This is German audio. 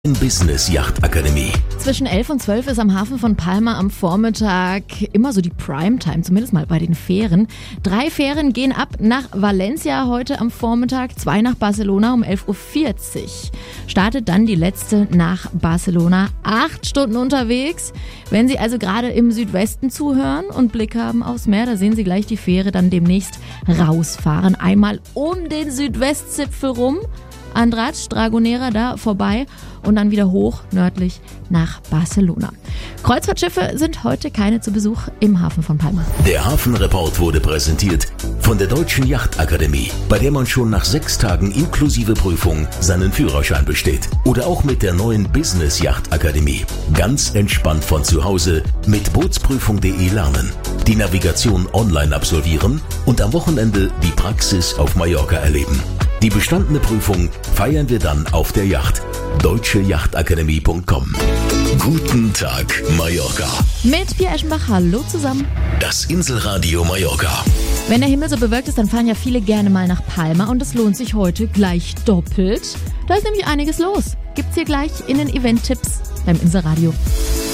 Business Yacht Akademie. Zwischen 11 und 12 ist am Hafen von Palma am Vormittag immer so die Primetime, zumindest mal bei den Fähren. 3 Fähren gehen ab nach Valencia heute am Vormittag, 2 nach Barcelona um 11.40 Uhr. Startet dann die letzte nach Barcelona, 8 Stunden unterwegs. Wenn Sie also gerade im Südwesten zuhören und Blick haben aufs Meer, da sehen Sie gleich die Fähre dann demnächst rausfahren. Einmal um den Südwestzipfel rum, Andratx, Dragonera da vorbei und dann wieder hoch nördlich nach Barcelona. Kreuzfahrtschiffe sind heute keine zu Besuch im Hafen von Palma. Der Hafenreport wurde präsentiert von der Deutschen Yachtakademie, bei der man schon nach 6 Tagen inklusive Prüfung seinen Führerschein besteht. Oder auch mit der neuen Business Yachtakademie. Ganz entspannt von zu Hause mit bootsprüfung.de lernen, die Navigation online absolvieren und am Wochenende die Praxis auf Mallorca erleben. Die bestandene Prüfung feiern wir dann auf der Yacht. deutscheYachtakademie.com. Guten Tag, Mallorca. Mit Pia Eschenbach, hallo zusammen. Das Inselradio Mallorca. Wenn der Himmel so bewölkt ist, dann fahren ja viele gerne mal nach Palma und es lohnt sich heute gleich doppelt. Da ist nämlich einiges los. Gibt's hier gleich in den Event-Tipps beim Inselradio.